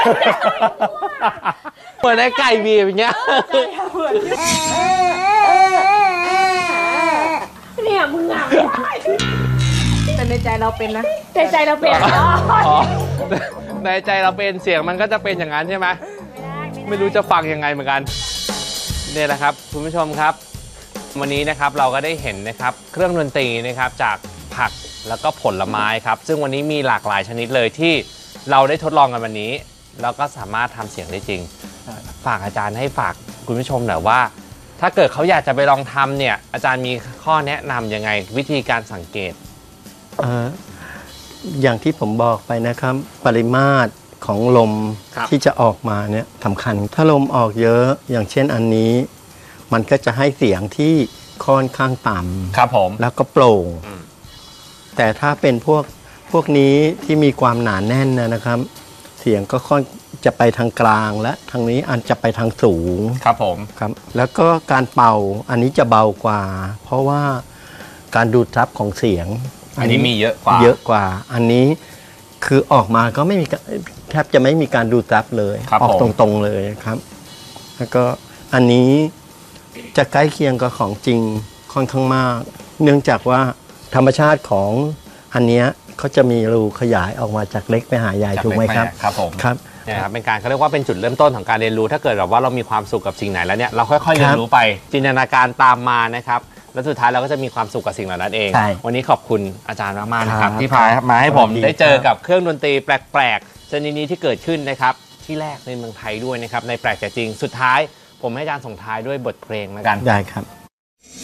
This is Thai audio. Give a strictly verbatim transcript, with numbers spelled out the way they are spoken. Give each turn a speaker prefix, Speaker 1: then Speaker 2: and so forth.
Speaker 1: เหมือนไอ้ไก่บีบอย่างเงี้ย
Speaker 2: เนี่ยมึงอ่ะแต่ในใจเราเป็นนะในใจเราเป็น
Speaker 1: ในใจเราเป็นเสียงมันก็จะเป็นอย่างนั้นใช่ไหมไม่รู้จะฟังยังไงเหมือนกันเนี่ยแหละครับคุณผู้ชมครับวันนี้นะครับเราก็ได้เห็นนะครับเครื่องดนตรีนะครับจากผักแล้วก็ผลไม้ครับซึ่งวันนี้มีหลากหลายชนิดเลยที่เราได้ทดลองกันวันนี้แล้วก็สามารถทำเสียงได้จริงฝากอาจารย์ให้ฝากคุณผู้ชมหน่อยว่าถ้าเกิดเขาอยากจะไปลองทำเนี่ยอาจารย์มีข้อแนะนำยังไงวิธีการสังเกต
Speaker 3: อ, อย่างที่ผมบอกไปนะครับปริมาตรของลมที่จะออกมาเนี่ยสำคัญถ้าลมออกเยอะอย่างเช่นอันนี้มันก็จะให้เสียงที่ค่อนข้างต่ำ
Speaker 1: ครับผม
Speaker 3: แล้วก็โปร่งแต่ถ้าเป็นพวกพวกนี้ที่มีความหนาแน่นนะครับเสียงก็ค่อนจะไปทางกลางและทางนี้อันจะไปทางสูง
Speaker 1: ครับผม
Speaker 3: ครับแล้วก็การเป่าอันนี้จะเบากว่าเพราะว่าการดูดซับของเสียง
Speaker 1: อันนี้มีเยอะกว่า
Speaker 3: เยอะกว่าอันนี้คือออกมาก็ไม่มีแทบจะไม่มีการดูดซับเลยออกตรงๆเลยครับแล้วก็อันนี้จะใกล้เคียงกับของจริงค่อนข้างมากเนื่องจากว่าธรรมชาติของอันนี้เขาจะมีรูขยายออกมาจากเล็กไปหาใหญ่ถูกไหมครับ
Speaker 1: ครับผม
Speaker 3: ครับ
Speaker 1: เนี่ยครับเป็นการเขาเรียกว่าเป็นจุดเริ่มต้นของการเรียนรู้ถ้าเกิดแบบว่าเรามีความสุขกับสิ่งไหนแล้วเนี่ยเราค่อยๆเรียนรู้ไปจินตนาการตามมานะครับแล้วสุดท้ายเราก็จะมีความสุขกับสิ่งเหล่านั้นเองวันนี้ขอบคุณอาจารย์มากๆนะครับที่พามาให้ผมได้เจอกับเครื่องดนตรีแปลกๆชนิดนี้ที่เกิดขึ้นนะครับที่แรกในเมืองไทยด้วยนะครับในแปลกแต่จริงสุดท้ายผมให้อาจารย์ส่งท้ายด้วยบทเพลงแล้วกัน
Speaker 3: ได้ครับ